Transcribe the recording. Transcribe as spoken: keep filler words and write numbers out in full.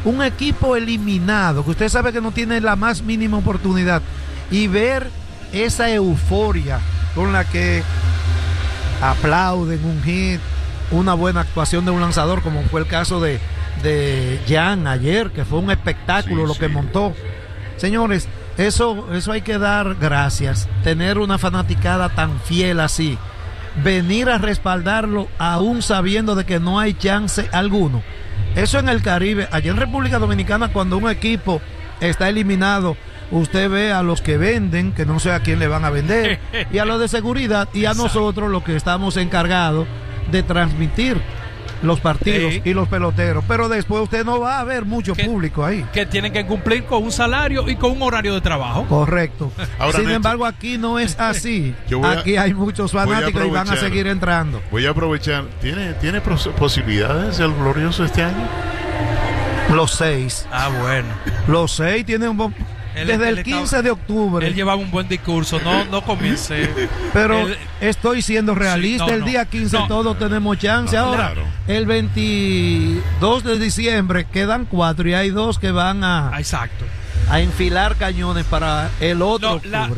un equipo eliminado, que usted sabe que no tiene la más mínima oportunidad, y ver esa euforia con la que aplauden un hit, una buena actuación de un lanzador, como fue el caso de, de Jan ayer, que fue un espectáculo sí, lo sí. que montó. Señores, eso, eso hay que dar gracias, tener una fanaticada tan fiel así, venir a respaldarlo aún sabiendo de que no hay chance alguno. Eso en el Caribe, allá en República Dominicana, cuando un equipo está eliminado, usted ve a los que venden, que no sé a quién le van a vender, y a los de seguridad, y a nosotros los que estamos encargados de transmitir los partidos sí. y los peloteros, pero después usted no va a ver mucho que, público ahí. Que tienen que cumplir con un salario y con un horario de trabajo. Correcto. Ahora, Sin embargo, aquí no es así. A, aquí hay muchos fanáticos y van a seguir entrando. Voy a aprovechar. ¿Tiene, tiene posibilidades el glorioso este año? Los seis. Ah, bueno. Los seis tienen un buen... Él, Desde él el quince estaba, de octubre. Él llevaba un buen discurso, no, no comience. Pero él, estoy siendo realista. Sí, no, el día quince no, todos no, tenemos chance. No, Ahora, claro. el veintidós de diciembre quedan cuatro y hay dos que van a, Exacto. a enfilar cañones para el otro no, octubre. La,